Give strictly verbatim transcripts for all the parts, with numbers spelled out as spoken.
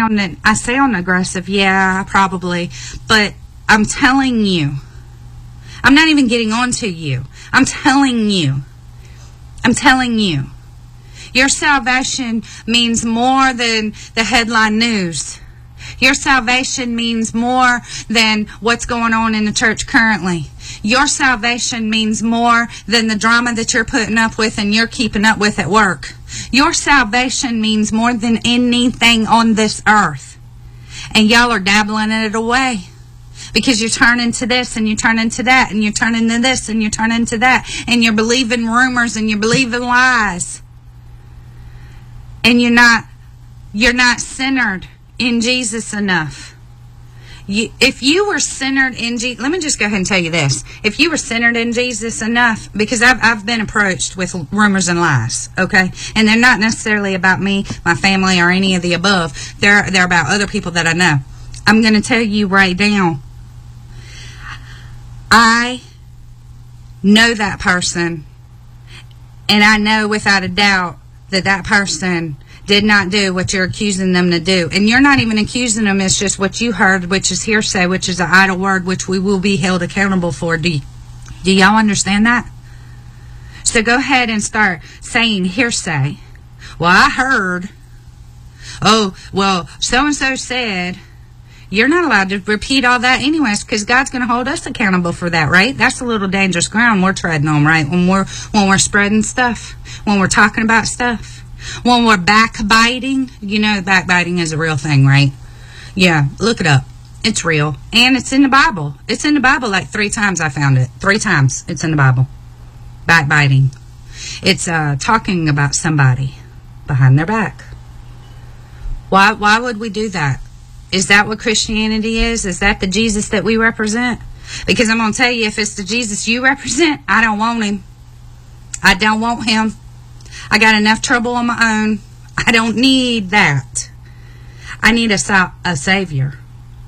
sounding, I sound aggressive. Yeah, probably. But I'm telling you, I'm not even getting on to you. I'm telling you. I'm telling you. Your salvation means more than the headline news. Your salvation means more than what's going on in the church currently. Your salvation means more than the drama that you're putting up with and you're keeping up with at work. Your salvation means more than anything on this earth. And y'all are dabbling it away. Because you're turning to this and you're turning to that and you're turning to this and you're turning to that. And you're believing rumors and you're believing lies. And you're not, you're not centered in Jesus enough. You, if you were centered in Jesus, let me just go ahead and tell you this. If you were centered in Jesus enough, because I've, I've been approached with rumors and lies, okay? And they're not necessarily about me, my family, or any of the above. They're, they're about other people that I know. I'm going to tell you right now, I know that person, and I know without a doubt that that person did not do what you're accusing them to do. And you're not even accusing them. It's just what you heard, which is hearsay, which is an idle word, which we will be held accountable for. Do, y- do y'all understand that? So go ahead and start saying hearsay. Well, I heard. Oh, well, so-and-so said. You're not allowed to repeat all that anyways, because God's going to hold us accountable for that, right? That's a little dangerous ground we're treading on, right? When we're when we're spreading stuff, when we're talking about stuff, when we're backbiting. You know, backbiting is a real thing, right? Yeah, look it up. It's real, and it's in the Bible. It's in the Bible like three times. I found it three times. It's in the Bible. Backbiting. It's uh, talking about somebody behind their back. Why? Why would we do that? Is that what Christianity is? Is that the Jesus that we represent? Because I'm going to tell you, if it's the Jesus you represent, I don't want him. I don't want him. I got enough trouble on my own. I don't need that. I need a, a Savior.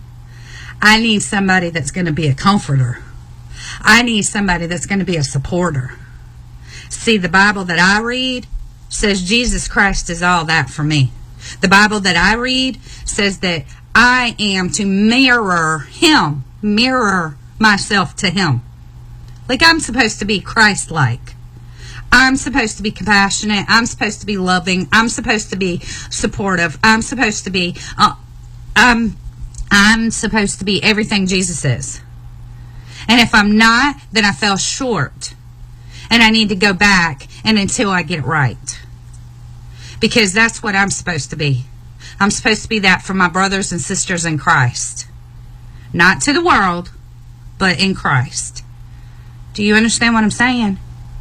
I need somebody that's going to be a comforter. I need somebody that's going to be a supporter. See, the Bible that I read says Jesus Christ is all that for me. The Bible that I read says that I am to mirror him, mirror myself to him. Like I'm supposed to be Christ-like. I'm supposed to be compassionate. I'm supposed to be loving. I'm supposed to be supportive. I'm supposed to be, uh, I'm, I'm supposed to be everything Jesus is. And if I'm not, then I fell short. And I need to go back and until I get it right. Because that's what I'm supposed to be. I'm supposed to be that for my brothers and sisters in Christ. Not to the world, but in Christ. Do you understand what I'm saying?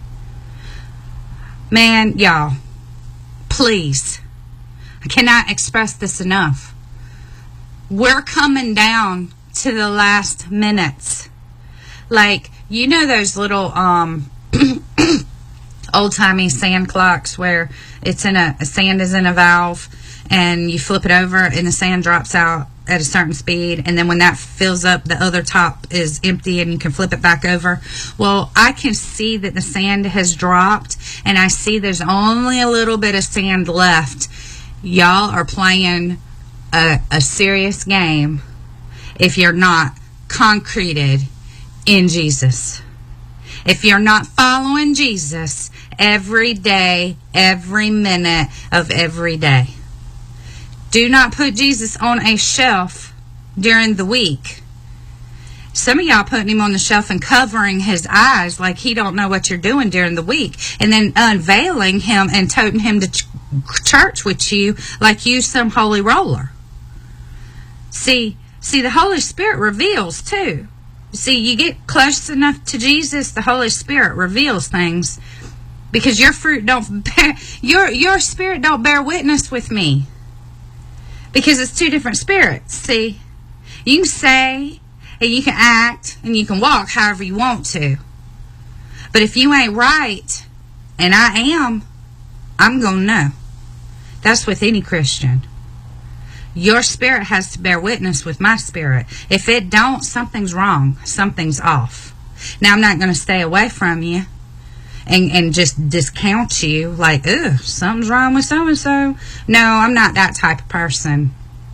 Man, y'all, please. I cannot express this enough. We're coming down to the last minutes. Like, you know those little um old-timey sand clocks where it's in a, a sand is in a valve and you flip it over and the sand drops out at a certain speed, and then when that fills up, the other top is empty and you can flip it back over. Well, I can see that the sand has dropped, and I see there's only a little bit of sand left. Y'all are playing a, a serious game if you're not concreted in Jesus. If you're not following Jesus every day, every minute of every day. Do not put Jesus on a shelf during the week. Some of y'all putting him on the shelf and covering his eyes like he don't know what you're doing during the week, and then unveiling him and toting him to ch- church with you like you some holy roller. See, see, the Holy Spirit reveals too. See, you get close enough to Jesus, the Holy Spirit reveals things, because your fruit don't bear, your your spirit don't bear witness with me. Because it's two different spirits, see? You can say, and you can act, and you can walk however you want to. But if you ain't right, and I am, I'm going to know. That's with any Christian. Your spirit has to bear witness with my spirit. If it don't, something's wrong. Something's off. Now, I'm not going to stay away from you and, and just discount you like, ugh, something's wrong with so-and-so. No, I'm not that type of person.